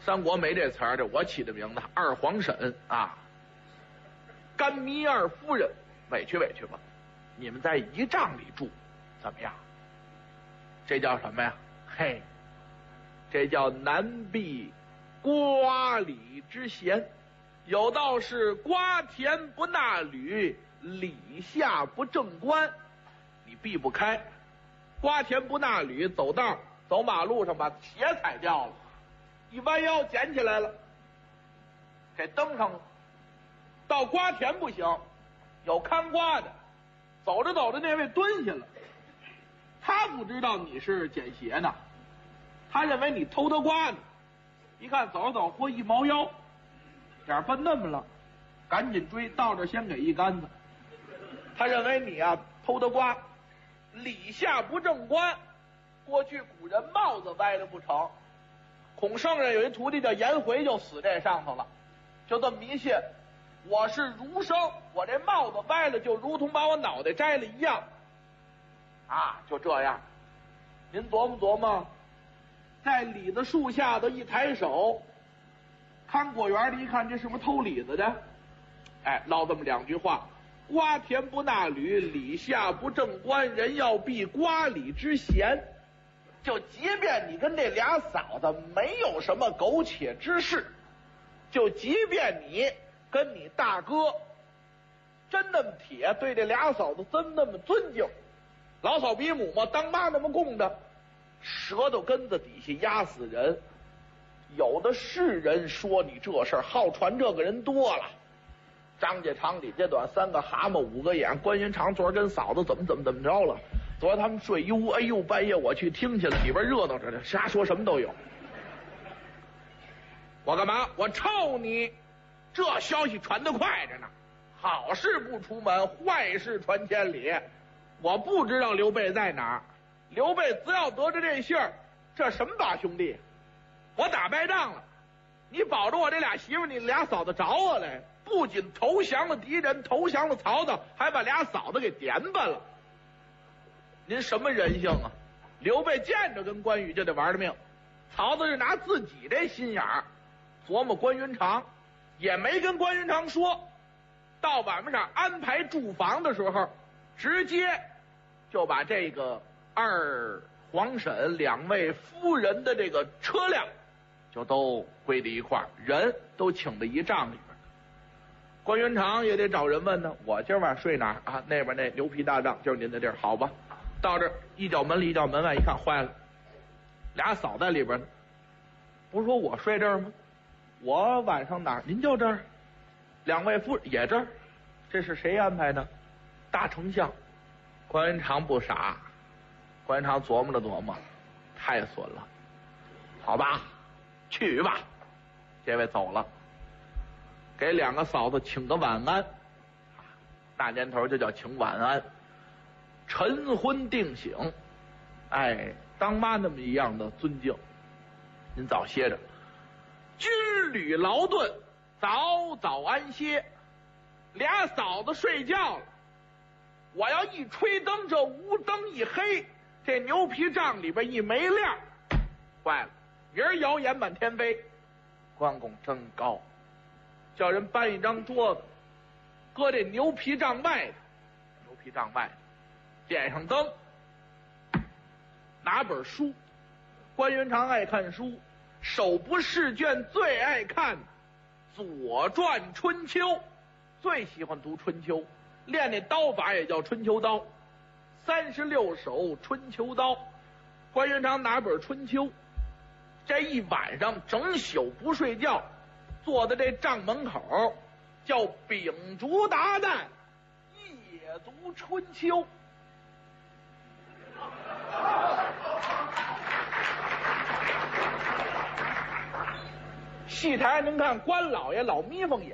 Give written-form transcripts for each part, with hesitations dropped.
三国没这词儿，这我起的名字。二皇婶啊，甘糜二夫人，委屈委屈吧，你们在一帐里住，怎么样？这叫什么呀？嘿，这叫难避瓜李之嫌。有道是瓜田不纳履，李下不正官，你避不开。瓜田不纳履，走道走马路上把鞋踩掉了，一弯腰捡起来了，给蹬上了。到瓜田不行，有看瓜的，走着走着那位蹲下了，他不知道你是捡鞋呢，他认为你偷他瓜呢，一看走着走嚯一猫腰，点奔那么了，赶紧追，到这先给一杆子。他认为你啊偷他瓜，李下不正官。过去古人帽子歪了不成，孔圣人有一徒弟叫颜回，就死这上头了，就这么迷信，我是儒生，我这帽子歪了就如同把我脑袋摘了一样啊，就这样。您琢磨琢磨，在李子树下头一抬手，看果园的一看，这是不是偷李子的？哎，唠这么两句话：瓜田不纳履，李下不正官，人要避瓜李之嫌。就即便你跟这俩嫂子没有什么苟且之事，就即便你跟你大哥真那么铁，对这俩嫂子真那么尊敬，老嫂比母嘛，当妈那么供着，舌头根子底下压死人。有的是人说你这事儿，好传这个人多了。张家长李家短，三个蛤蟆五个眼，关云长昨儿跟嫂子怎么着了，昨儿他们睡一屋，哎呦半夜我去听去了，里边热闹着呢，瞎说什么都有。我干嘛？我臭你，这消息传得快着呢，好事不出门，坏事传千里。我不知道刘备在哪儿，刘备只要得着这信儿，这什么把兄弟，我打败仗了，你保着我这俩媳妇，你俩嫂子找我来，不仅投降了敌人，投降了曹操，还把俩嫂子给点办了。您什么人性啊？刘备见着跟关羽就得玩了命，曹操是拿自己这心眼儿琢磨关云长，也没跟关云长说。到晚上安排住房的时候，直接就把这个二皇婶两位夫人的这个车辆就都归在一块儿，人都请到一帐里边。关云长也得找人问呢，我今晚睡哪儿啊？那边那牛皮大帐就是您的地儿，好吧？到这儿一脚门里一脚门外一看，坏了，俩嫂在里边呢。不是说我睡这儿吗？我晚上哪儿？您就这儿。两位夫人也这儿，这是谁安排的？大丞相。关云长不傻，关云长琢磨了琢磨，太损了，好吧，去吧。这位走了，给两个嫂子请个晚安，那年头就叫请晚安。晨昏定省，哎，当妈那么一样的尊敬。您早歇着，军旅劳顿，早早安歇。俩嫂子睡觉了，我要一吹灯，这屋灯一黑，这牛皮帐里边一没亮，坏了，明儿谣言满天飞。关公真高，叫人搬一张桌子，搁这牛皮帐外头，牛皮帐外头点上灯，拿本书。关云长爱看书，手不释卷最爱看《左传春秋》，最喜欢读春秋，练那刀法也叫春秋刀，36手春秋刀。关云长拿本春秋，这一晚上整宿不睡觉，坐在这帐门口，叫秉烛达旦，夜读春秋。戏台您看关老爷老眯缝眼，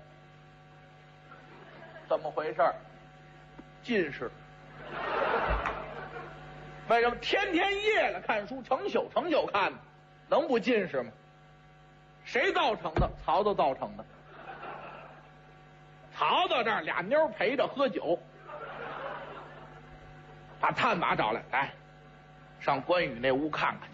怎么回事？近视。为什么天天夜了看书，成宿看，能不近视吗？谁造成的？曹操造成的。曹操这儿俩妞陪着喝酒，把探马找来，来上关羽那屋看看去。